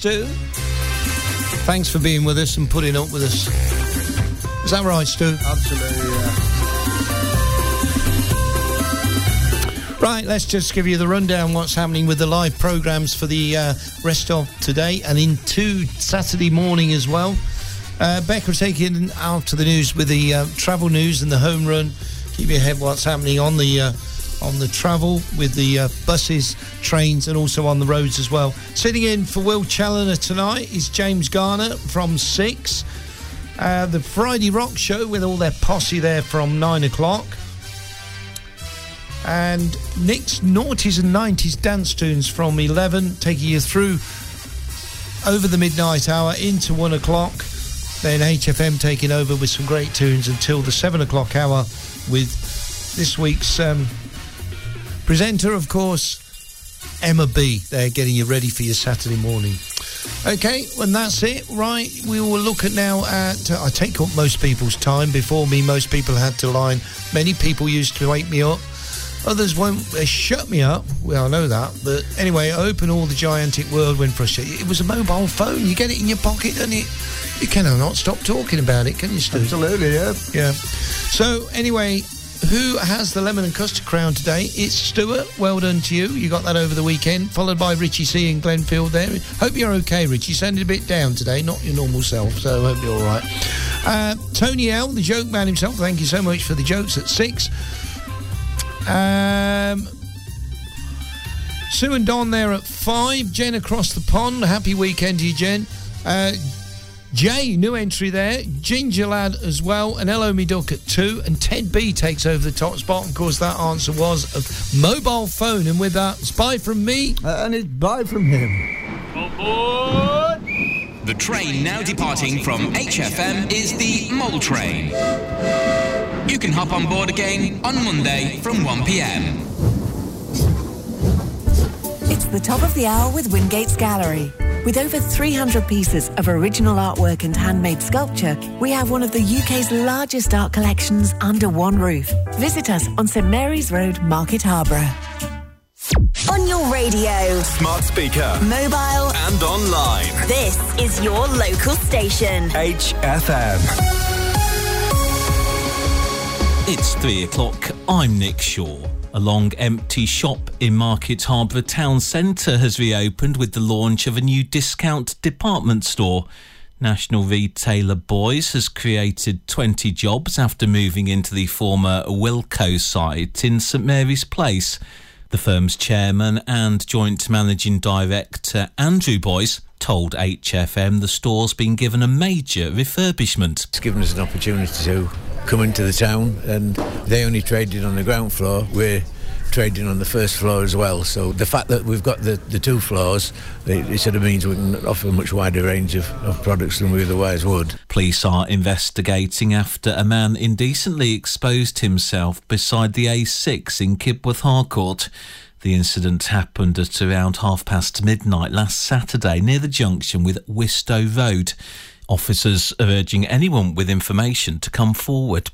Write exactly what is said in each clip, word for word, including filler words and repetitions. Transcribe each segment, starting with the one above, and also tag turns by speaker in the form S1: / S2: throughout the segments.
S1: Stu. Thanks for being with us and putting up with us. Is that right, Stu?
S2: Absolutely, yeah.
S1: Right, let's just give you the rundown what's happening with the live programmes for the uh, rest of today and into Saturday morning as well. Uh, Becca taking out to the news with the uh, travel news and the home run. Keep you ahead what's happening on the uh, on the travel with the uh, buses, trains and also on the roads as well. Sitting in for Will Challoner tonight is James Garner from six. Uh, the Friday Rock Show with all their posse there from nine o'clock. And Nick's Noughties and Nineties dance tunes from eleven, taking you through over the midnight hour into one o'clock. Then H F M taking over with some great tunes until the seven o'clock hour with this week's um, presenter, of course, Emma B. They're getting you ready for your Saturday morning. Okay, and that's it. Right, we will look at now at... Uh, I take up most people's time. Before me, most people had to line. Many people used to wake me up. Others won't uh, shut me up. Well, I know that. But anyway, open all the gigantic world when frustrated. It was a mobile phone. You get it in your pocket, and it you cannot not stop talking about it, can you, Stu?
S2: Absolutely, yeah.
S1: Yeah. So, anyway, who has the lemon and custard crown today? It's Stuart. Well done to you. You got that over the weekend. Followed by Richie C in Glenfield there. Hope you're okay, Richie. You sounded a bit down today. Not your normal self, so I hope you're all right. Uh, Tony L, the joke man himself. Thank you so much for the jokes at six. Um, Sue and Don there at five. Jen across the pond. Happy weekend to you, Jen. Uh, Jay, new entry there. Ginger Lad as well. And Hello Me Duck at two. And Ted B takes over the top spot. Of course, that answer was a mobile phone. And with that, it's bye from me.
S2: Uh, and it's bye from him.
S3: Aboard! The train now departing from H F M is the Mole Train. You can hop on board again on Monday from one p.m.
S4: It's the top of the hour with Wingate's Gallery. With over three hundred pieces of original artwork and handmade sculpture, we have one of the U K's largest art collections under one roof. Visit us on St Mary's Road, Market Harborough.
S5: On your radio,
S6: smart speaker,
S5: mobile
S6: and online.
S5: This is your local station.
S6: H F M.
S7: It's three o'clock. I'm Nick Shaw. A long empty shop in Market Harborough Town Centre has reopened with the launch of a new discount department store. National retailer Boys has created twenty jobs after moving into the former Wilko site in St Mary's Place. The firm's chairman and joint managing director Andrew Boys told H F M the store's been given a major refurbishment.
S8: It's given us an opportunity to come into the town, and they only traded on the ground floor. We're trading on the first floor as well, so the fact that we've got the, the two floors, it, it sort of means we can offer a much wider range of, of products than we otherwise would.
S7: Police are investigating after a man indecently exposed himself beside the A six in Kibworth Harcourt. The incident happened at around half past midnight last Saturday near the junction with Wistow Road. Officers are urging anyone with information to come forward.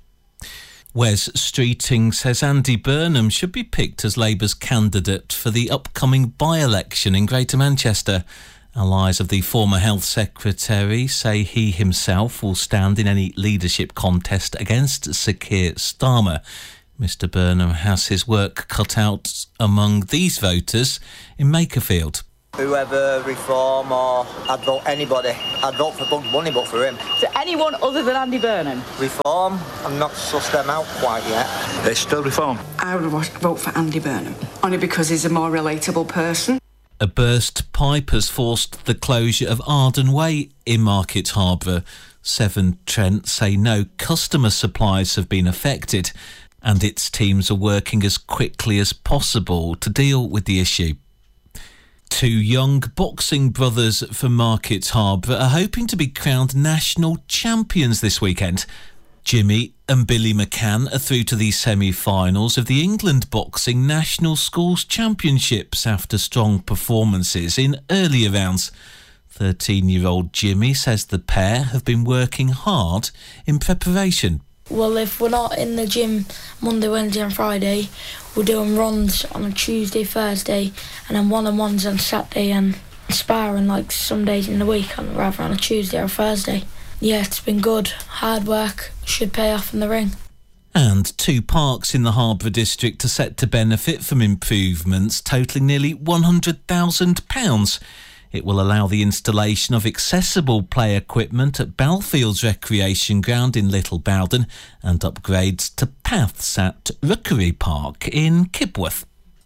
S7: Wes Streeting says Andy Burnham should be picked as Labour's candidate for the upcoming by-election in Greater Manchester. Allies of the former Health Secretary say he himself will stand in any leadership contest against Sir Keir Starmer. Mister Burnham has his work cut out among these voters in Makerfield.
S9: Whoever, Reform or I'd vote anybody. I'd vote for Bugs Bunny, but for him.
S10: So anyone other than Andy Burnham?
S9: Reform, I'm not sussed them out quite yet.
S11: They still Reform.
S12: I would vote for Andy Burnham, only because he's a more relatable person.
S7: A burst pipe has forced the closure of Arden Way in Market Harborough. Severn Trent say no customer supplies have been affected, and its teams are working as quickly as possible to deal with the issue. Two young boxing brothers from Market Harborough are hoping to be crowned national champions this weekend. Jimmy and Billy McCann are through to the semi-finals of the England Boxing National Schools Championships after strong performances in earlier rounds. thirteen-year-old Jimmy says the pair have been working hard in preparation.
S13: Well, if we're not in the gym Monday, Wednesday and Friday, we're doing runs on a Tuesday, Thursday, and then one-on-ones on Saturday and sparring like some days in the week, on rather on a Tuesday or a Thursday. Yeah, it's been good. Hard work should pay off in the ring.
S7: And two parks in the Harborough district are set to benefit from improvements totalling nearly one hundred thousand pounds. It will allow the installation of accessible play equipment at Belfields Recreation Ground in Little Bowden and upgrades to paths at Rookery Park in Kibworth.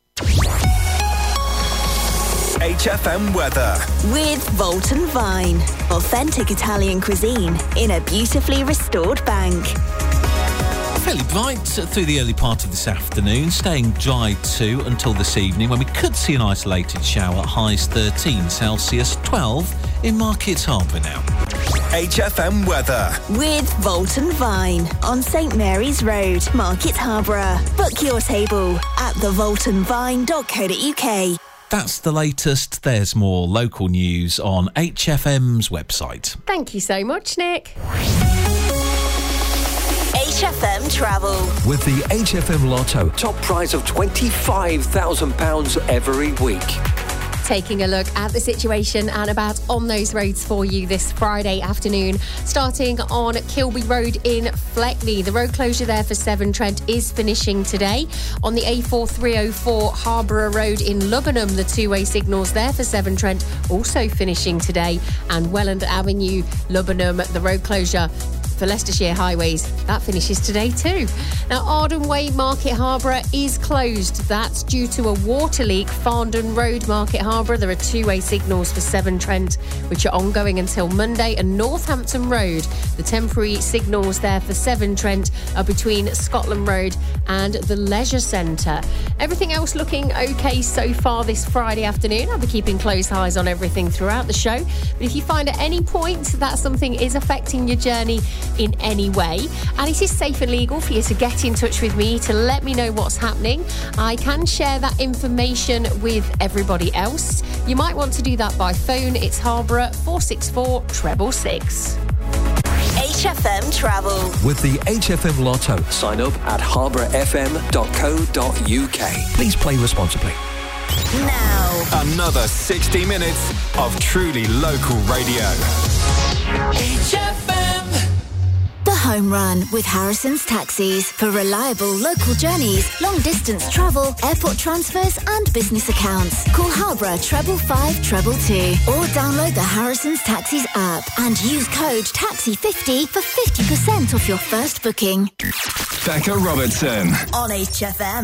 S6: H F M weather.
S5: With Volton Vine. Authentic Italian cuisine in a beautifully restored bank.
S7: Fairly bright through the early part of this afternoon, staying dry too until this evening when we could see an isolated shower. Highs thirteen Celsius, twelve in Market Harbour now.
S6: H F M weather.
S5: With Volton Vine on St Mary's Road, Market Harborough. Book your table at the volton vine dot co dot uk.
S7: That's the latest. There's more local news on H F M's website.
S11: Thank you so much, Nick.
S5: H F M Travel.
S14: With the H F M Lotto, top prize of twenty-five thousand pounds every week.
S11: Taking a look at the situation and about on those roads for you this Friday afternoon. Starting on Kilby Road in Fleckney. The road closure there for Severn Trent is finishing today. On the A four three oh four Harborough Road in Lubbenham, the two-way signals there for Severn Trent also finishing today. And Welland Avenue, Lubbenham, the road closure for Leicestershire Highways, that finishes today too. Now, Arden Way, Market Harborough is closed. That's due to a water leak. Farndon Road, Market Harborough, there are two-way signals for Severn Trent, which are ongoing until Monday. And Northampton Road, the temporary signals there for Severn Trent are between Scotland Road and the Leisure Centre. Everything else looking okay so far this Friday afternoon. I'll be keeping close eyes on everything throughout the show. But if you find at any point that something is affecting your journey in any way, and it is safe and legal for you to get in touch with me to let me know what's happening, I can share that information with everybody else. You might want to do that by phone. It's Harborough four six four, treble six.
S5: H F M Travel.
S14: With the H F M Lotto, sign up at harborough f m dot co dot uk. Please play responsibly.
S5: Now,
S6: another sixty minutes of truly local radio.
S5: H F M. The Home Run with Harrison's Taxis for reliable local journeys, long distance travel, airport transfers and business accounts. Call Harborough treble five treble two or download the Harrison's Taxis app and use code taxi fifty for fifty percent off your first booking.
S6: Becca Robertson
S5: on H F M.